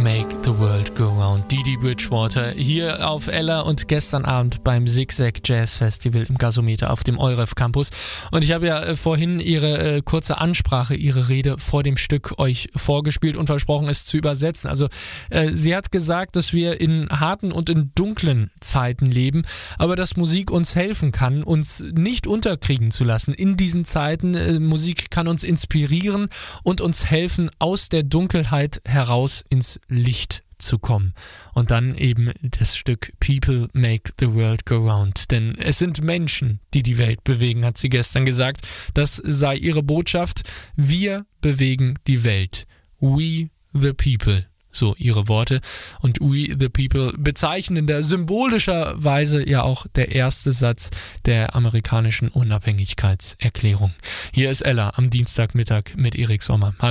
Make the World Go Round. Didi Bridgewater hier auf Ella und gestern Abend beim Zigzag Jazz Festival im Gasometer auf dem EUREF Campus. Und ich habe ja vorhin ihre kurze Ansprache, ihre Rede vor dem Stück euch vorgespielt und versprochen, es zu übersetzen. Also sie hat gesagt, dass wir in harten und in dunklen Zeiten leben, aber dass Musik uns helfen kann, uns nicht unterkriegen zu lassen in diesen Zeiten. Musik kann uns inspirieren und uns helfen, aus der Dunkelheit heraus ins Licht zu kommen. Und dann eben das Stück People Make the World Go Round. Denn es sind Menschen, die die Welt bewegen, hat sie gestern gesagt. Das sei ihre Botschaft. Wir bewegen die Welt. We the people. So ihre Worte. Und We the People bezeichnen da symbolischerweise ja auch der erste Satz der amerikanischen Unabhängigkeitserklärung. Hier ist Ella am Dienstagmittag mit Erik Sommer. Hallo.